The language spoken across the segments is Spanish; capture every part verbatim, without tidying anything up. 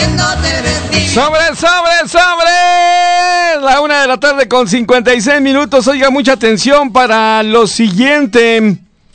¡Sobre, sobre, sobre! La una de la tarde con cincuenta y seis minutos. Oiga, mucha atención para lo siguiente.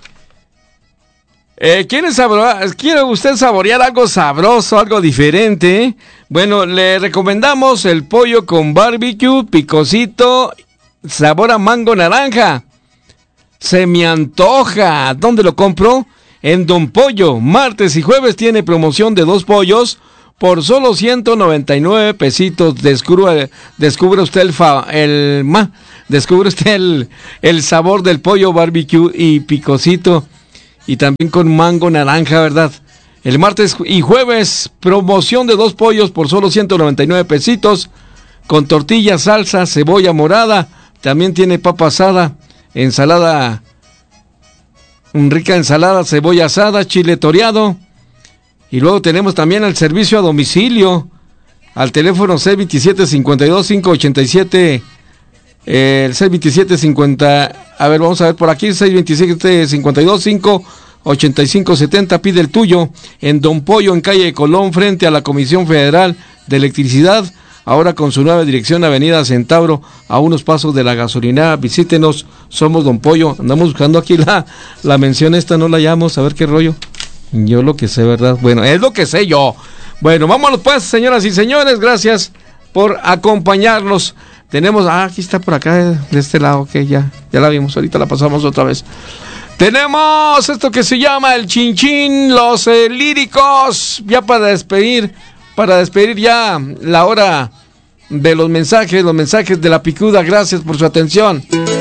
Eh, ¿quiere, sabor- ¿Quiere usted saborear algo sabroso, algo diferente? Bueno, le recomendamos el pollo con barbecue, picosito, sabor a mango naranja. Se me antoja. ¿Dónde lo compro? En Don Pollo. Martes y jueves tiene promoción de dos pollos por solo ciento noventa y nueve pesitos. Descubre, descubre usted el, fa, el ma, descubre usted el, el sabor del pollo barbecue y picosito. Y también con mango naranja, ¿verdad? El martes y jueves, promoción de dos pollos por solo ciento noventa y nueve pesitos. Con tortilla, salsa, cebolla morada. También tiene papa asada, ensalada, una rica ensalada, cebolla asada, chile toreado. Y luego tenemos también el servicio a domicilio al teléfono seis veintisiete, cincuenta y dos, quinientos ochenta y siete. Eh, el seis veintisiete, cincuenta. A ver, vamos a ver por aquí. seis veintisiete, cincuenta y dos, quinientos ochenta y cinco, setenta. Pide el tuyo en Don Pollo, en calle Colón, frente a la Comisión Federal de Electricidad. Ahora con su nueva dirección, Avenida Centauro, a unos pasos de la gasolinera. Visítenos, somos Don Pollo. Andamos buscando aquí la, la mención esta, no la hallamos, a ver qué rollo. Yo lo que sé, ¿verdad? Bueno, es lo que sé yo. Bueno, vámonos pues, señoras y señores, gracias por acompañarnos. Tenemos, ah, aquí está por acá, de este lado, que ya, ya la vimos, ahorita la pasamos otra vez. Tenemos esto que se llama el Chinchín, los eh, líricos, ya para despedir, para despedir ya la hora de los mensajes, los mensajes de la picuda. Gracias por su atención.